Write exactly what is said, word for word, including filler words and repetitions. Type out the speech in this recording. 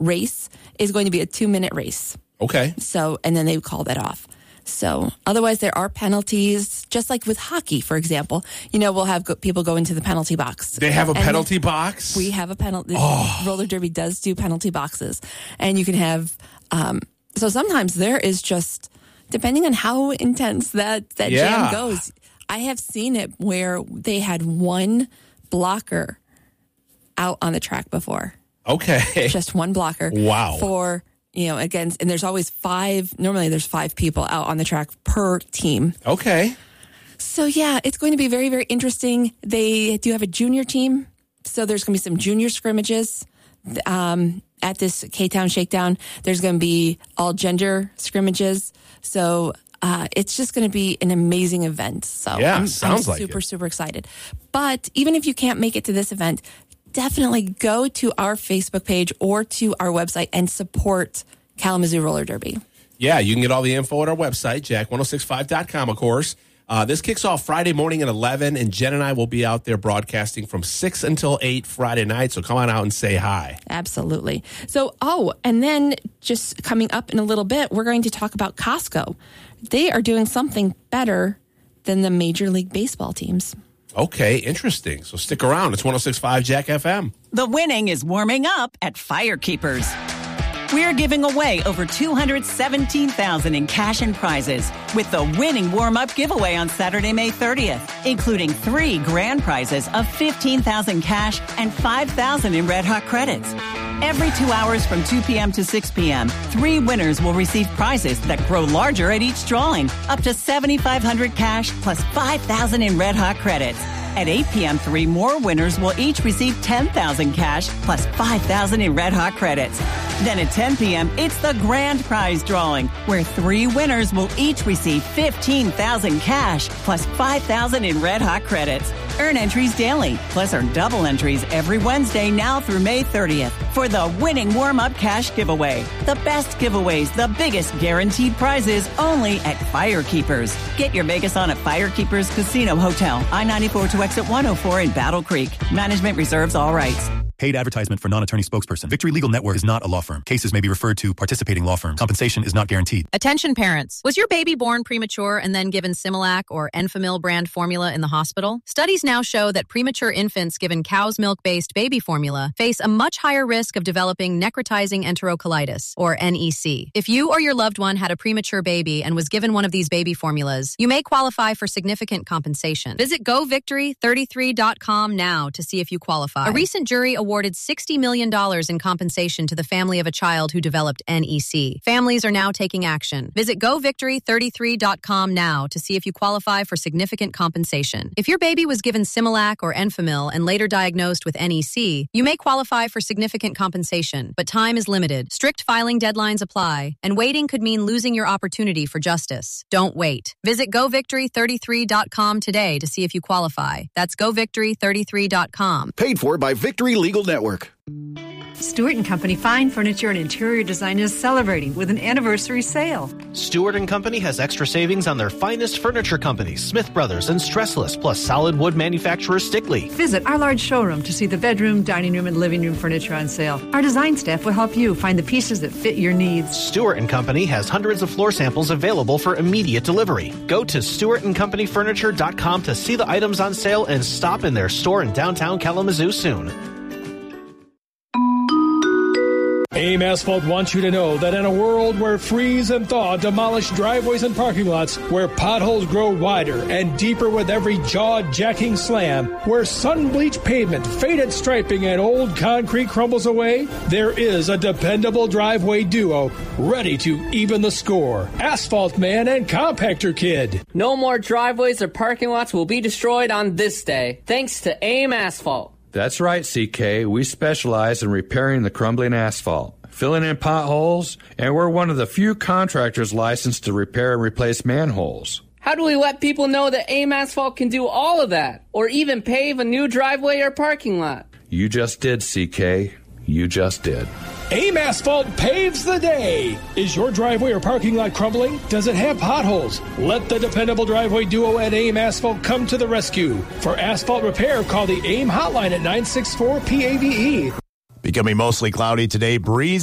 race is going to be a two-minute race. Okay. So, and then they call that off. So otherwise there are penalties, just like with hockey, for example. You know, we'll have go- people go into the penalty box. They have a and penalty box? We have a penalty. Oh. Roller derby does do penalty boxes. And you can have, um, so sometimes there is just, depending on how intense that, that yeah. jam goes, I have seen it where they had one blocker out on the track before. Okay. Just one blocker. Wow. For... You know, again, and there's always five, normally there's five people out on the track per team. Okay. So, yeah, it's going to be very, very interesting. They do have a junior team, so there's going to be some junior scrimmages um, at this K-Town Shakedown. There's going to be all gender scrimmages. So, uh, it's just going to be an amazing event. So, yeah, I'm, sounds I'm like super, it. super excited. But even if you can't make it to this event, definitely go to our Facebook page or to our website and support Kalamazoo Roller Derby. Yeah, you can get all the info at our website, jack ten sixty-five dot com, of course. Uh, this kicks off Friday morning at eleven, and Jen and I will be out there broadcasting from six until eight Friday night, so come on out and say hi. Absolutely. So, oh, and then just coming up in a little bit, we're going to talk about Costco. They are doing something better than the Major League Baseball teams. Okay, interesting. So stick around. It's ten sixty-five Jack F M. The winning is warming up at Firekeepers. We're giving away over two hundred seventeen thousand dollars in cash and prizes with the winning warm-up giveaway on Saturday, May thirtieth, including three grand prizes of fifteen thousand dollars cash and five thousand dollars in Red Hot credits. Every two hours from two p.m. to six p.m., three winners will receive prizes that grow larger at each drawing, up to seven thousand five hundred dollars cash plus five thousand dollars in Red Hot credits. At eight p.m., three more winners will each receive ten thousand dollars cash plus five thousand dollars in Red Hot credits. Then at ten p.m., it's the grand prize drawing, where three winners will each receive fifteen thousand dollars cash plus five thousand dollars in Red Hot credits. Earn entries daily, plus earn double entries every Wednesday now through May thirtieth for the winning warm-up cash giveaway. The best giveaways, the biggest guaranteed prizes, only at Firekeepers. Get your Vegas on at Firekeepers Casino Hotel, I ninety-four to exit one oh four in Battle Creek. Management reserves all rights. Paid advertisement for non-attorney spokesperson. Victory Legal Network is not a law firm. Cases may be referred to participating law firms. Compensation is not guaranteed. Attention parents. Was your baby born premature and then given Similac or Enfamil brand formula in the hospital? Studies now show that premature infants given cow's milk-based baby formula face a much higher risk of developing necrotizing enterocolitis, or N E C. If you or your loved one had a premature baby and was given one of these baby formulas, you may qualify for significant compensation. Visit go victory thirty-three dot com now to see if you qualify. A recent jury awarded sixty million dollars in compensation to the family of a child who developed N E C. Families are now taking action. Visit go victory thirty-three dot com now to see if you qualify for significant compensation. If your baby was given Similac or Enfamil and later diagnosed with N E C, you may qualify for significant compensation, but time is limited. Strict filing deadlines apply, and waiting could mean losing your opportunity for justice. Don't wait. Visit go victory thirty-three dot com today to see if you qualify. That's go victory thirty-three dot com. Paid for by Victory Legal Network. Stewart and Company Fine Furniture and Interior Design is celebrating with an anniversary sale. Stewart and Company has extra savings on their finest furniture companies, Smith Brothers and Stressless, plus solid wood manufacturer Stickley. Visit our large showroom to see the bedroom, dining room, and living room furniture on sale. Our design staff will help you find the pieces that fit your needs. Stewart and Company has hundreds of floor samples available for immediate delivery. Go to stewart and company furniture dot com to see the items on sale and stop in their store in downtown Kalamazoo soon. AIM Asphalt wants you to know that in a world where freeze and thaw demolish driveways and parking lots, where potholes grow wider and deeper with every jaw-jacking slam, where sun-bleached pavement, faded striping, and old concrete crumbles away, there is a dependable driveway duo ready to even the score. Asphalt Man and Compactor Kid. No more driveways or parking lots will be destroyed on this day, thanks to AIM Asphalt. That's right, C K. We specialize in repairing the crumbling asphalt, filling in potholes, and we're one of the few contractors licensed to repair and replace manholes. How do we let people know that AIM Asphalt can do all of that, or even pave a new driveway or parking lot? You just did, C K. You just did. AIM Asphalt paves the day. Is your driveway or parking lot crumbling? Does it have potholes? Let the dependable driveway duo at AIM Asphalt come to the rescue. For asphalt repair, call the AIM hotline at nine six four P A V E. Becoming mostly cloudy today, breezy.